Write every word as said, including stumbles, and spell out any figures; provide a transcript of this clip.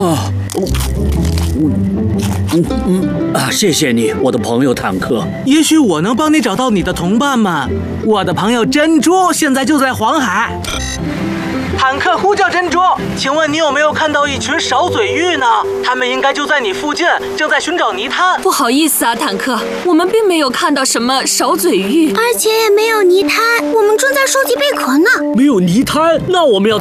啊，嗯嗯嗯啊，谢谢你，我的朋友坦克。 也许我能帮你找到你的同伴们。我的朋友珍珠现在就在黄海。坦克呼叫珍珠，请问你有没有看到一群少嘴鱼呢？他们应该就在你附近，正在寻找泥滩。 不好意思啊，坦克，我们并没有看到什么少嘴鱼， 而且也没有泥滩，我们正在收集贝壳呢。 没有泥滩，那我们要